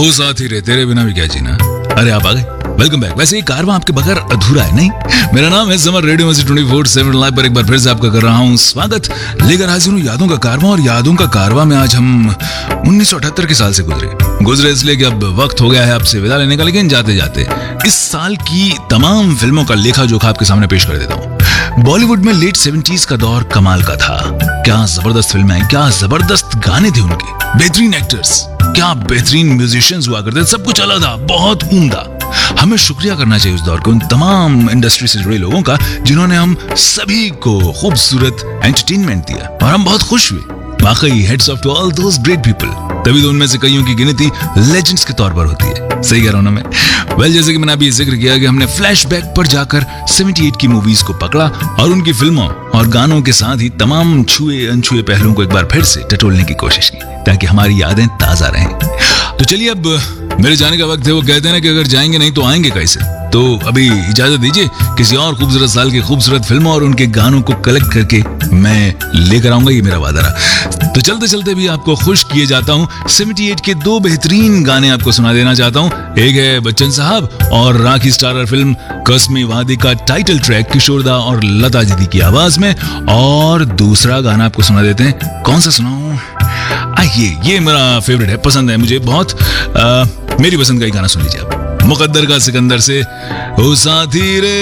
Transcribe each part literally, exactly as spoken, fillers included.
ओ साथी रे, तेरे बिना भी क्या जीना। अरे आप आ गए, वेलकम बैक। वैसे ये कारवां आपके बगैर अधूरा है नहीं। मेरा नाम है समर, रेडियो मस्ती ट्वेंटी फोर सेवन लाइव पर एक बार फिर से आपका कर रहा हूँ स्वागत। लेकर हाजिर हूँ यादों का कारवां, और यादों का कारवां में आज हम उन्नीस सौ अठहत्तर के साल से गुजरे गुजरे इसलिए कि अब वक्त हो गया है आपसे विदा लेने का। लेकिन जाते जाते इस साल की तमाम फिल्मों का लेखा जोखा आपके सामने पेश कर देता हूँ। बॉलीवुड में लेट सेवेंटीज का दौर कमाल का था। क्या जबरदस्त फिल्में हैं, क्या जबरदस्त गाने थे उनके, बेहतरीन एक्टर्स, क्या बेहतरीन म्यूजिशियंस हुआ करते, सब कुछ अलग था, बहुत उम्दा। हमें शुक्रिया करना चाहिए उस दौर के उन तमाम इंडस्ट्री से जुड़े लोगों का जिन्होंने हम सभी को खूबसूरत एंटरटेनमेंट दिया, और हम बहुत खुश हुए। वाकई heads of to all those great people. तभी तो उनमें से कईयों की गिनती लेजेंड्स के तौर पर होती है। सही कह रहा हूं ना मैं? वेल, जैसे कि मैंने अभी जिक्र किया कि हमने फ्लैशबैक पर जाकर अठहत्तर की मूवीज को पकड़ा और उनकी फिल्मों और गानों के साथ ही तमाम छुए अनछुए पहलुओं को एक बार फिर से टटोलने की कोशिश की, ताकि हमारी यादें ताजा रहें। तो चलिए, अब मेरे जाने का वक्त है। वो कहते हैं ना कि अगर जाएंगे नहीं तो आएंगे कैसे। तो अभी इजाजत दीजिए, किसी और खूबसूरत साल की खूबसूरत फिल्मों और उनके गानों को कलेक्ट करके मैं लेकर आऊंगा, ये मेरा वादा रहा। तो चलते चलते भी आपको खुश किए जाता हूँ। अठहत्तर के दो बेहतरीन गाने आपको सुना देना चाहता हूँ। एक है बच्चन साहब और राखी स्टारर फिल्म कसमी वादी का टाइटल ट्रैक किशोरदा और लता दीदी की आवाज में, और दूसरा गाना आपको सुना देते हैं। कौन सा सुनाऊं? ये ये मेरा फेवरेट है, पसंद है मुझे बहुत। आ, मेरी पसंद का ही गाना सुन लीजिए आप, मुकद्दर का सिकंदर से। ओ साथी रे,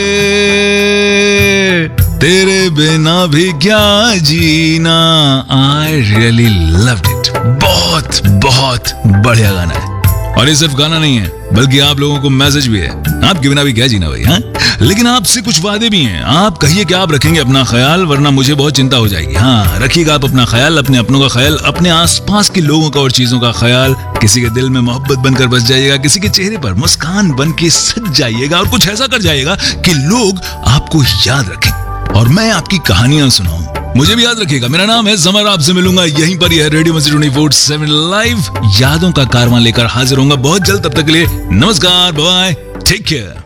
तेरे बिना भी क्या जीना। I really loved it. बहुत बहुत बढ़िया गाना है, और ये सिर्फ गाना नहीं है बल्कि आप लोगों को मैसेज भी है। आपके बिना भी क्या जीना भाई, हाँ? लेकिन आपसे कुछ वादे भी हैं। आप कहिए कि आप रखेंगे अपना ख्याल, वरना मुझे बहुत चिंता हो जाएगी। हाँ, रखिएगा आप अपना ख्याल, अपने अपनों का ख्याल, अपने आसपास के लोगों का और चीजों का ख्याल। किसी के दिल में मोहब्बत बनकर बस जाइएगा, किसी के चेहरे पर मुस्कान बन के सज जाइएगा, और कुछ ऐसा कर जाइएगा कि लोग आपको याद रखें और मैं आपकी कहानियां सुनाऊं। मुझे भी याद रखिएगा। मेरा नाम है समर, आपसे मिलूंगा यहीं पर ही है रेडियो मस्ती ट्वेंटी फोर सेवन लाइव। यादों का कारवां लेकर हाजिर होऊंगा बहुत जल्द। तब तक के लिए नमस्कार, बाय, टेक केयर।